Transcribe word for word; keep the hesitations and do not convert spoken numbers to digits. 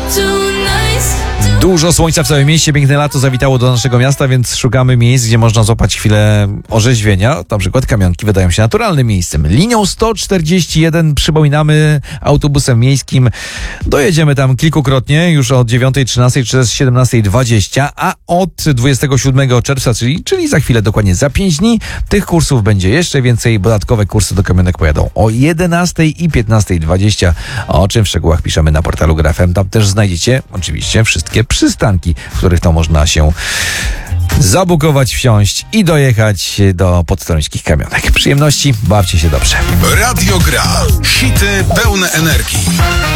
Dużo słońca w całym mieście, piękne lato zawitało do naszego miasta, więc szukamy miejsc, gdzie można złapać chwilę orzeźwienia. Na przykład Kamionki wydają się naturalnym miejscem. Linią sto czterdzieści jeden, przypominamy, autobusem miejskim. Dojedziemy tam kilkukrotnie, już od dziewiątej trzynastej czy siedemnastej dwadzieścia, a od dwudziestego siódmego czerwca, czyli, czyli za chwilę, dokładnie za pięć dni, tych kursów będzie jeszcze więcej. Dodatkowe kursy do Kamionek pojadą o jedenastej i piętnastej dwadzieścia, o czym w szczegółach piszemy na portalu Gra F M. Tam też znajdziecie oczywiście wszystkie przystanki, w których to można się zabukować, wsiąść i dojechać do podtoruńskich Kamionek. Przyjemności, bawcie się dobrze. Radio Gra. Hity pełne energii.